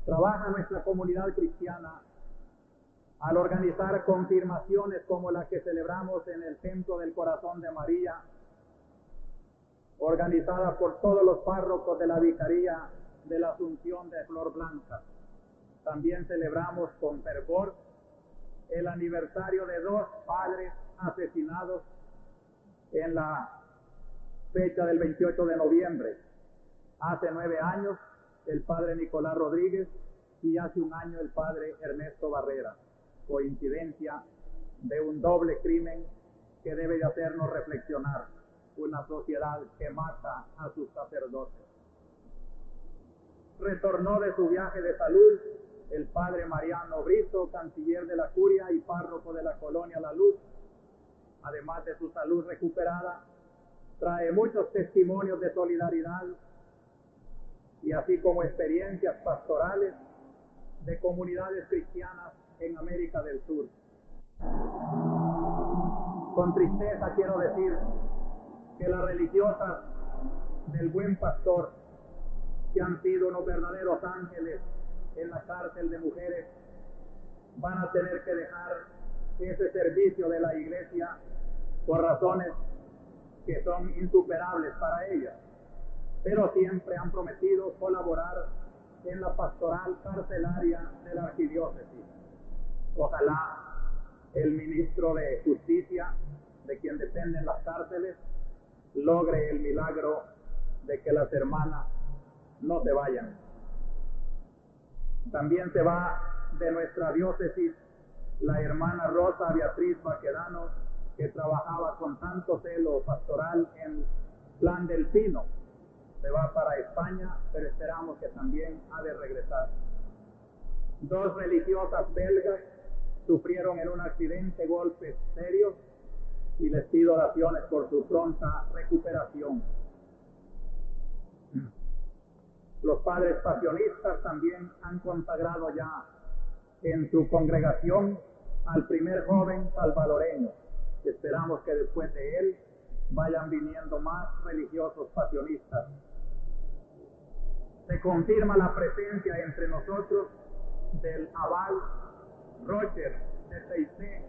Trabaja nuestra comunidad cristiana al organizar confirmaciones como la que celebramos en el Templo del Corazón de María, organizada por todos los párrocos de la Vicaría de la Asunción de Flor Blanca. También celebramos con fervor el aniversario de 2 padres asesinados en la fecha del 28 de noviembre. Hace 9 años el padre Nicolás Rodríguez y hace 1 año el padre Ernesto Barrera. Coincidencia de un doble crimen que debe de hacernos reflexionar. Una sociedad que mata a sus sacerdotes. Retornó de su viaje de salud el padre Mariano Brito, canciller de la Curia y párroco de la colonia La Luz. Además de su salud recuperada, trae muchos testimonios de solidaridad y así como experiencias pastorales de comunidades cristianas en América del Sur. Con tristeza quiero decir que las religiosas del Buen Pastor, que han sido unos verdaderos ángeles en la cárcel de mujeres, van a tener que dejar ese servicio de la iglesia por razones que son insuperables para ellas, pero siempre han prometido colaborar en la pastoral carcelaria de la arquidiócesis. Ojalá el ministro de Justicia, de quien dependen las cárceles, logre el milagro de que las hermanas no se vayan. También se va de nuestra diócesis la hermana Rosa Beatriz Baquedano, que trabajaba con tanto celo pastoral en Plan del Pino. Se va para España, pero esperamos que también ha de regresar. 2 religiosas belgas sufrieron en un accidente golpes serios y les pido oraciones por su pronta recuperación. Los padres pasionistas también han consagrado ya en su congregación al primer joven salvadoreño. Esperamos que después de él vayan viniendo más religiosos pasionistas. Se confirma la presencia entre nosotros del abad Roger de Teisé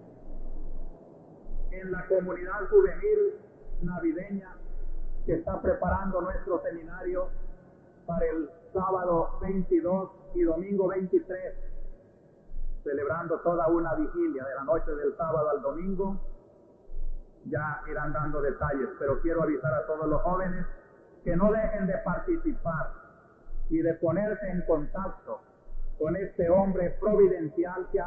en la comunidad juvenil navideña que está preparando nuestro seminario para el sábado 22 y domingo 23, celebrando toda una vigilia de la noche del sábado al domingo. Ya irán dando detalles, pero quiero avisar a todos los jóvenes que no dejen de participar y de ponerse en contacto con este hombre providencial que